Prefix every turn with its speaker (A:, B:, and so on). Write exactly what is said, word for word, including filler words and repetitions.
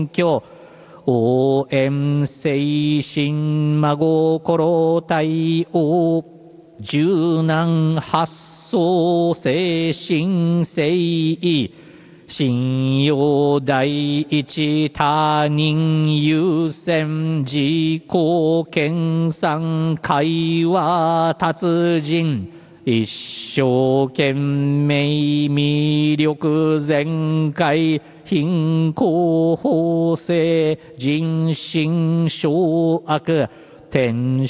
A: 教応援精神真心対応柔軟発想精神性信用第一他人優先自己研鑽会話達人一生懸命魅力全開貧困法制人心掌握天